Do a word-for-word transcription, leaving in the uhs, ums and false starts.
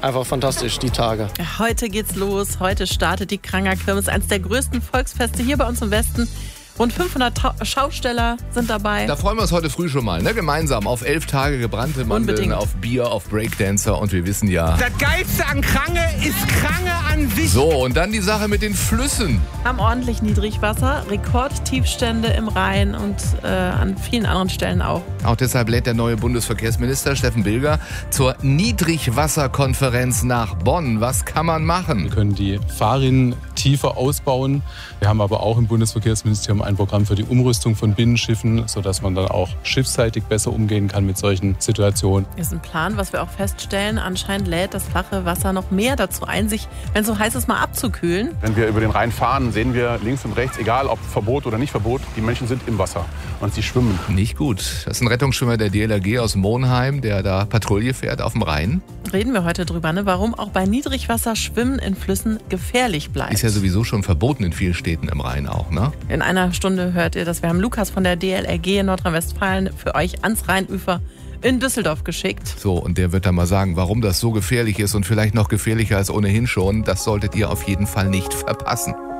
einfach fantastisch, die Tage. Heute geht's los. Heute startet die Kranger-Kirmes, eines der größten Volksfeste hier bei uns im Westen. Rund fünfhundert Ta- Schausteller sind dabei. Da freuen wir uns heute früh schon mal, ne? Gemeinsam auf elf Tage gebrannte Mandeln, Unbedingt. auf Bier, auf Breakdancer und wir wissen ja... Das Geilste an Krange ist Krange an sich. So, und dann die Sache mit den Flüssen. Haben ordentlich Niedrigwasser, Rekordtiefstände im Rhein und äh, an vielen anderen Stellen auch. Auch deshalb lädt der neue Bundesverkehrsminister Steffen Bilger zur Niedrigwasserkonferenz nach Bonn. Was kann man machen? Wir können die Fahrrinnen tiefer ausbauen. Wir haben aber auch im Bundesverkehrsministerium ein Programm für die Umrüstung von Binnenschiffen, sodass man dann auch schiffsseitig besser umgehen kann mit solchen Situationen. Das ist ein Plan, was wir auch feststellen. Anscheinend lädt das flache Wasser noch mehr dazu ein, sich, wenn es so heiß ist, mal abzukühlen. Wenn wir über den Rhein fahren, sehen wir links und rechts, egal ob Verbot oder nicht Verbot, die Menschen sind im Wasser und sie schwimmen. Nicht gut. Das ist ein Rettungsschwimmer der D L R G aus Monheim, der da Patrouille fährt auf dem Rhein. Reden wir heute drüber, ne? Warum auch bei Niedrigwasser Schwimmen in Flüssen gefährlich bleibt. Ist ja sowieso schon verboten in vielen Städten im Rhein auch, ne? In einer Stunde hört ihr das. Wir haben Lukas von der D L R G in Nordrhein-Westfalen für euch ans Rheinufer in Düsseldorf geschickt. So, und der wird dann mal sagen, warum das so gefährlich ist und vielleicht noch gefährlicher als ohnehin schon. Das solltet ihr auf jeden Fall nicht verpassen.